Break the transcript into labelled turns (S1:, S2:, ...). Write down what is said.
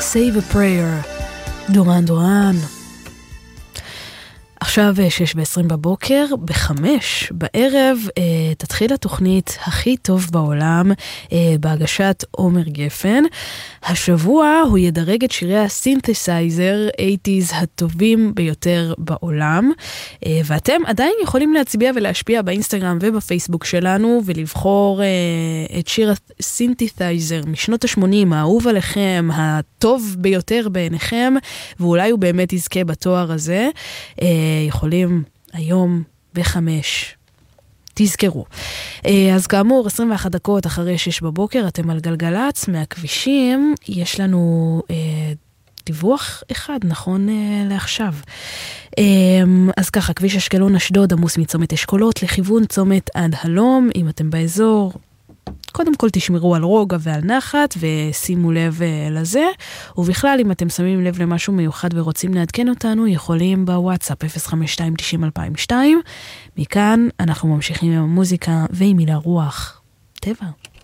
S1: Save a Prayer, דורן דורן. עכשיו 6:20 בבוקר, ב-5 בערב תתחיל התוכנית הכי טוב בעולם בהגשת עומר גפן. השבוע הוא ידרג את שירי הסינתסייזר 80s הטובים ביותר בעולם, ואתם עדיין יכולים להצביע ולהשפיע באינסטגרם ובפייסבוק שלנו ולבחור את שיר הסינתסייזר משנות ה-80 האהוב עליכם, הטוב ביותר בעיניכם, ואולי הוא באמת יזכה בתואר הזה. יכולים היום ב-5. תזכרו. אז כאמור, 21 דקות אחרי 6 בבוקר, אתם על גלגלץ מהכבישים. יש לנו דיווח אחד, נכון לעכשיו. אז ככה, כביש אשקלון אשדוד עמוס מצומת אשכולות לכיוון צומת עד הלום. אם אתם באזור, קודם כל תשמרו על רוגע ועל נחת ושימו לב לזה, ובכלל אם אתם שמים לב למשהו מיוחד ורוצים לעדכן אותנו, יכולים בוואטסאפ 052-90-2002. מכאן אנחנו ממשיכים עם המוזיקה ועם מילה רוח. טבע.